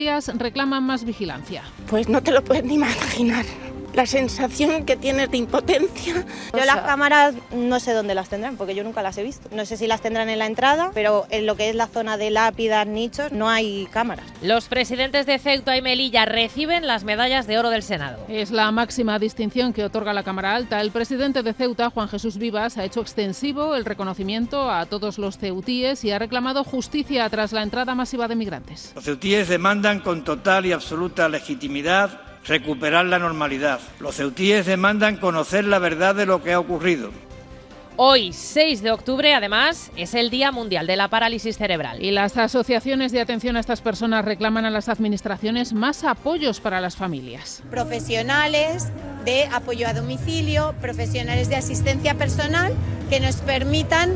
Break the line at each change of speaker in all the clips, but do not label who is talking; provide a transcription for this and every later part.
reclaman más vigilancia.
Pues no te lo puedes ni imaginar. La sensación que tienes de impotencia.
Yo las cámaras no sé dónde las tendrán, porque yo nunca las he visto. No sé si las tendrán en la entrada, pero en lo que es la zona de lápidas, nichos, no hay cámaras.
Los presidentes de Ceuta y Melilla reciben las medallas de oro del Senado.
Es la máxima distinción que otorga la Cámara Alta. El presidente de Ceuta, Juan Jesús Vivas, ha hecho extensivo el reconocimiento a todos los ceutíes y ha reclamado justicia tras la entrada masiva de migrantes.
Los ceutíes demandan con total y absoluta legitimidad recuperar la normalidad. Los ceutíes demandan conocer la verdad de lo que ha ocurrido.
Hoy, 6 de octubre, además, es el Día Mundial de la Parálisis Cerebral.
Y las asociaciones de atención a estas personas reclaman a las administraciones más apoyos para las familias.
Profesionales de apoyo a domicilio, profesionales de asistencia personal que nos permitan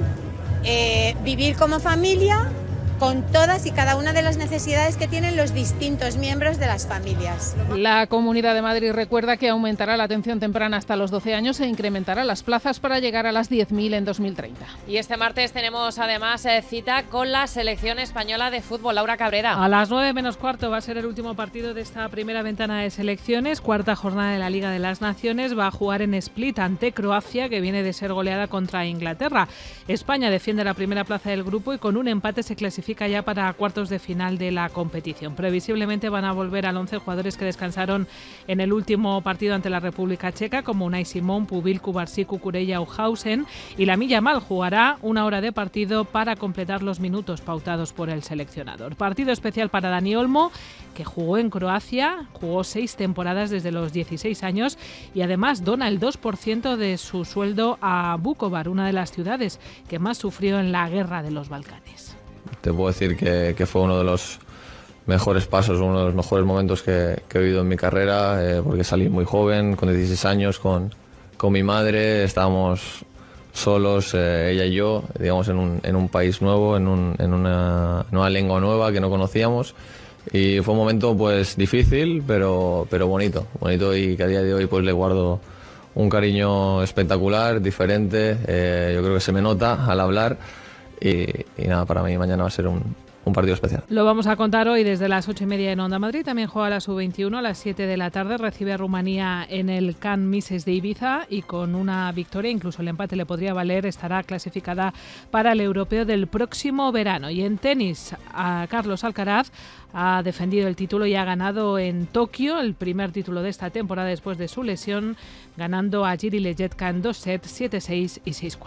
vivir como familia con todas y cada una de las necesidades que tienen los distintos miembros de las familias.
La Comunidad de Madrid recuerda que aumentará la atención temprana hasta los 12 años e incrementará las plazas para llegar a las 10.000 en 2030.
Y este martes tenemos además cita con la selección española de fútbol. Laura Cabrera.
A las 9 menos cuarto va a ser el último partido de esta primera ventana de selecciones, cuarta jornada de la Liga de las Naciones. Va a jugar en Split ante Croacia, que viene de ser goleada contra Inglaterra. España defiende la primera plaza del grupo y con un empate se clasifica ya para cuartos de final de la competición. Previsiblemente van a volver al 11 jugadores que descansaron en el último partido ante la República Checa, como Unai Simón, Pubil, Cubarsí, Cucurella o Hausen, y Lamine Yamal jugará una hora de partido para completar los minutos pautados por el seleccionador. Partido especial para Dani Olmo, que jugó en Croacia, jugó 6 temporadas desde los 16 años y además dona el 2% de su sueldo a Vukovar, una de las ciudades que más sufrió en la guerra de los Balcanes.
Te puedo decir que fue uno de los mejores pasos, uno de los mejores momentos que he vivido en mi carrera, porque salí muy joven, con 16 años, con mi madre, estábamos solos, ella y yo, digamos, en un país nuevo, en una nueva lengua nueva que no conocíamos, y fue un momento pues difícil, pero bonito, y que a día de hoy pues le guardo un cariño espectacular, diferente, yo creo que se me nota al hablar. Y nada, para mí mañana va a ser un partido especial.
Lo vamos a contar hoy desde las 8:30 en Onda Madrid. También juega la Sub-21 a las 7 de la tarde. Recibe a Rumanía en el Can Mises de Ibiza y con una victoria, incluso el empate le podría valer, estará clasificada para el europeo del próximo verano. Y en tenis, a Carlos Alcaraz ha defendido el título y ha ganado en Tokio el primer título de esta temporada después de su lesión, ganando a Jiri Lejetka en 2 sets, 7-6 y 6-4.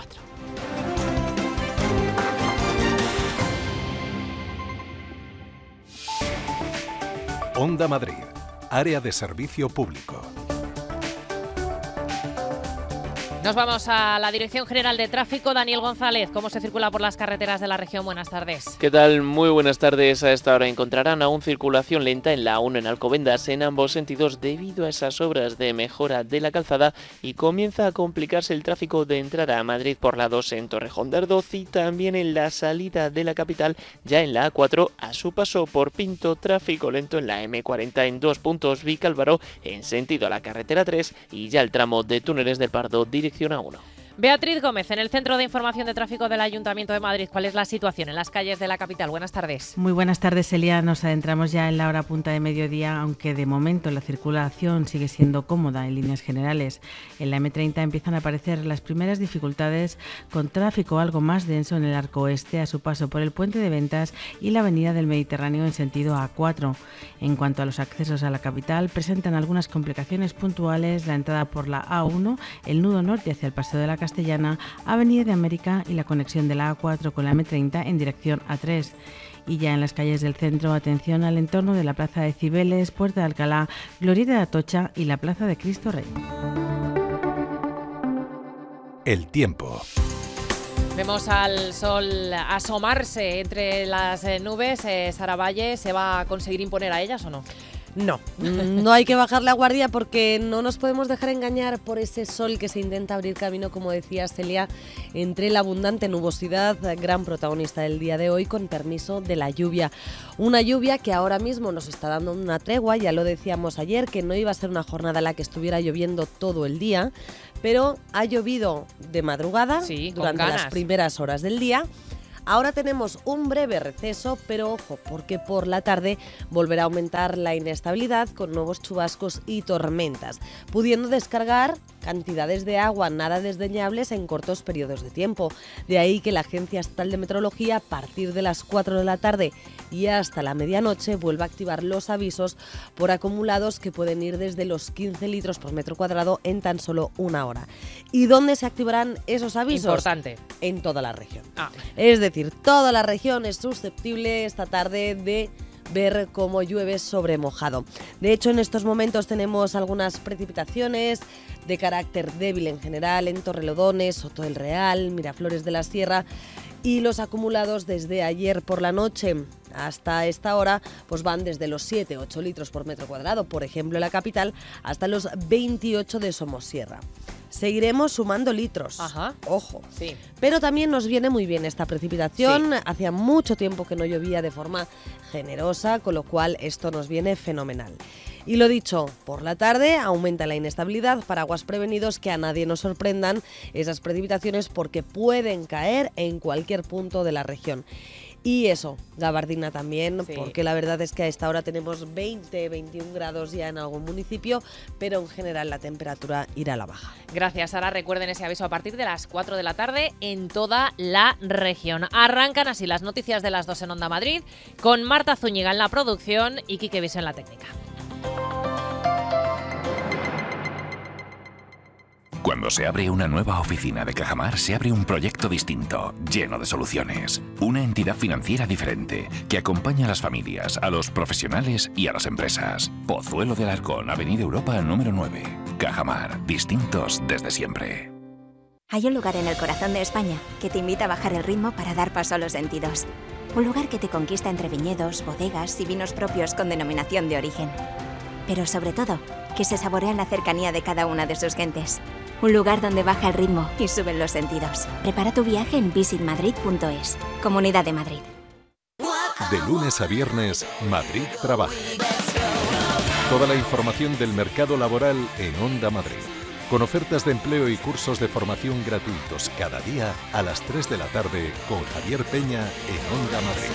Onda Madrid, área de servicio público.
Nos vamos a la Dirección General de Tráfico. Daniel González, ¿cómo se circula por las carreteras de la región? Buenas tardes.
¿Qué tal? Muy buenas tardes. A esta hora encontrarán aún circulación lenta en la A1 en Alcobendas en ambos sentidos debido a esas obras de mejora de la calzada y comienza a complicarse el tráfico de entrada a Madrid por la 2 en Torrejón de Ardoz y también en la salida de la capital ya en la A4 a su paso por Pinto, tráfico lento en la M40 en 2 puntos Vicálvaro en sentido a la carretera 3 y ya el tramo de Túneles del Pardo dirección A1.
Beatriz Gómez, en el Centro de Información de Tráfico del Ayuntamiento de Madrid. ¿Cuál es la situación en las calles de la capital? Buenas tardes.
Muy buenas tardes, Elia. Nos adentramos ya en la hora punta de mediodía, aunque de momento la circulación sigue siendo cómoda en líneas generales. En la M30 empiezan a aparecer las primeras dificultades con tráfico algo más denso en el arco oeste a su paso por el Puente de Ventas y la Avenida del Mediterráneo en sentido A4. En cuanto a los accesos a la capital, presentan algunas complicaciones puntuales la entrada por la A1, el nudo norte hacia el Paseo de la Castellana, Avenida de América y la conexión de la A4 con la M30 en dirección A3. Y ya en las calles del centro, atención al entorno de la Plaza de Cibeles, Puerta de Alcalá, Glorieta de Atocha y la Plaza de Cristo Rey.
El tiempo.
Vemos al sol asomarse entre las nubes. Sara Valle, ¿se va a conseguir imponer a ellas o no?
No hay que bajar la guardia porque no nos podemos dejar engañar por ese sol que se intenta abrir camino, como decía Celia, entre la abundante nubosidad, gran protagonista del día de hoy, con permiso de la lluvia. Una lluvia que ahora mismo nos está dando una tregua, ya lo decíamos ayer, que no iba a ser una jornada en la que estuviera lloviendo todo el día, pero ha llovido de madrugada, durante las primeras horas del día. Ahora tenemos un breve receso, pero ojo, porque por la tarde volverá a aumentar la inestabilidad con nuevos chubascos y tormentas, pudiendo descargar cantidades de agua nada desdeñables en cortos periodos de tiempo. De ahí que la Agencia Estatal de Meteorología, a partir de las 4 de la tarde y hasta la medianoche, vuelva a activar los avisos por acumulados que pueden ir desde los 15 litros por metro cuadrado en tan solo una hora. ¿Y dónde se activarán esos avisos?
Importante.
En toda la región. Es decir, toda la región es susceptible esta tarde de ver cómo llueve sobre mojado. De hecho, en estos momentos tenemos algunas precipitaciones de carácter débil en general en Torrelodones, Soto del Real, Miraflores de la Sierra, y los acumulados desde ayer por la noche hasta esta hora pues van desde los 7-8 litros por metro cuadrado, por ejemplo en la capital, hasta los 28 de Somosierra. Seguiremos sumando litros, ojo,
sí.
Pero también nos viene muy bien esta precipitación, sí. Hacía mucho tiempo que no llovía de forma generosa, con lo cual esto nos viene fenomenal. Y lo dicho, por la tarde aumenta la inestabilidad, paraguas prevenidos, que a nadie nos sorprendan esas precipitaciones porque pueden caer en cualquier punto de la región. Y eso, gabardina también, sí. Porque la verdad es que a esta hora tenemos 20-21 grados ya en algún municipio, pero en general la temperatura irá a la baja.
Gracias, Sara. Recuerden ese aviso a partir de las 4 de la tarde en toda la región. Arrancan así las noticias de las 2 en Onda Madrid, con Marta Zúñiga en la producción y Quique Viso en la técnica.
Cuando se abre una nueva oficina de Cajamar, se abre un proyecto distinto, lleno de soluciones. Una entidad financiera diferente, que acompaña a las familias, a los profesionales y a las empresas. Pozuelo de Alarcón, Avenida Europa, número 9. Cajamar, distintos desde siempre.
Hay un lugar en el corazón de España que te invita a bajar el ritmo para dar paso a los sentidos. Un lugar que te conquista entre viñedos, bodegas y vinos propios con denominación de origen. Pero sobre todo, que se saborea en la cercanía de cada una de sus gentes. Un lugar donde baja el ritmo y suben los sentidos. Prepara tu viaje en visitmadrid.es. Comunidad de Madrid.
De lunes a viernes, Madrid Trabaja. Toda la información del mercado laboral en Onda Madrid. Con ofertas de empleo y cursos de formación gratuitos cada día a las 3 de la tarde con Javier Peña en Onda Madrid.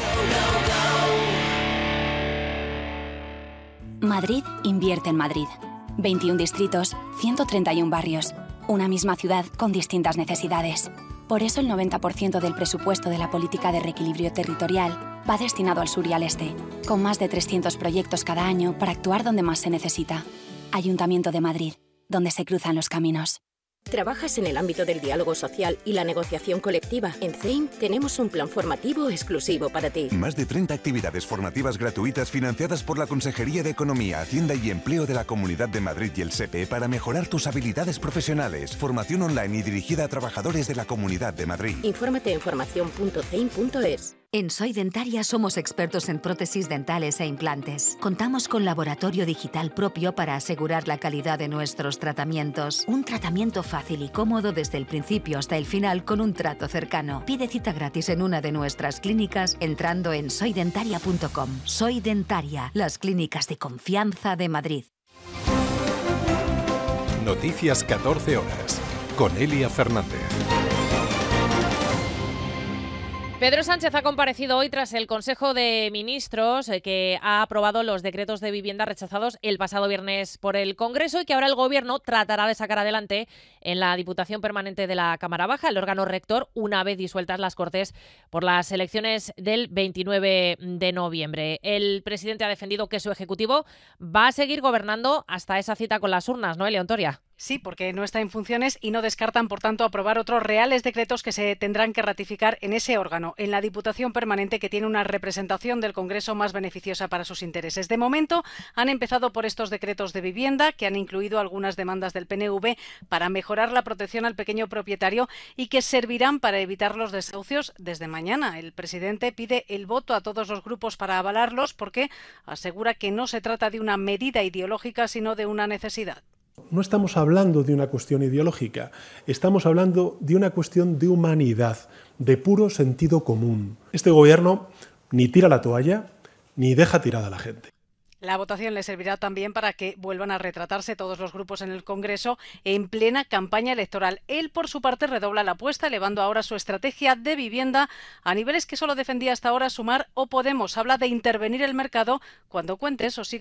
Madrid invierte en Madrid. 21 distritos, 131 barrios. Una misma ciudad con distintas necesidades. Por eso el 90% del presupuesto de la política de reequilibrio territorial va destinado al sur y al este, con más de 300 proyectos cada año para actuar donde más se necesita. Ayuntamiento de Madrid, donde se cruzan los caminos.
¿Trabajas en el ámbito del diálogo social y la negociación colectiva? En CEIM tenemos un plan formativo exclusivo para ti.
Más de 30 actividades formativas gratuitas financiadas por la Consejería de Economía, Hacienda y Empleo de la Comunidad de Madrid y el SEPE para mejorar tus habilidades profesionales. Formación online y dirigida a trabajadores de la Comunidad de Madrid.
Infórmate en formación.ceim.es.
En Soy Dentaria somos expertos en prótesis dentales e implantes. Contamos con laboratorio digital propio para asegurar la calidad de nuestros tratamientos. Un tratamiento fácil y cómodo desde el principio hasta el final con un trato cercano. Pide cita gratis en una de nuestras clínicas entrando en soydentaria.com. Soy Dentaria, las clínicas de confianza de Madrid.
Noticias 14 horas con Elia Fernández.
Pedro Sánchez ha comparecido hoy tras el Consejo de Ministros que ha aprobado los decretos de vivienda rechazados el pasado viernes por el Congreso y que ahora el Gobierno tratará de sacar adelante en la Diputación Permanente de la Cámara Baja, el órgano rector, una vez disueltas las Cortes por las elecciones del 29 de noviembre. El presidente ha defendido que su Ejecutivo va a seguir gobernando hasta esa cita con las urnas, ¿no, Leontoria?
Sí, porque no está en funciones y no descartan, por tanto, aprobar otros reales decretos que se tendrán que ratificar en ese órgano, en la Diputación Permanente, que tiene una representación del Congreso más beneficiosa para sus intereses. De momento, han empezado por estos decretos de vivienda, que han incluido algunas demandas del PNV para mejorar la protección al pequeño propietario y que servirán para evitar los desahucios desde mañana. El presidente pide el voto a todos los grupos para avalarlos porque asegura que no se trata de una medida ideológica, sino de una necesidad.
No estamos hablando de una cuestión ideológica, estamos hablando de una cuestión de humanidad, de puro sentido común. Este gobierno ni tira la toalla ni deja tirada a la gente.
La votación le servirá también para que vuelvan a retratarse todos los grupos en el Congreso en plena campaña electoral. Él, por su parte, redobla la apuesta, elevando ahora su estrategia de vivienda a niveles que solo defendía hasta ahora Sumar o Podemos. Habla de intervenir el mercado cuando cuente, eso sí,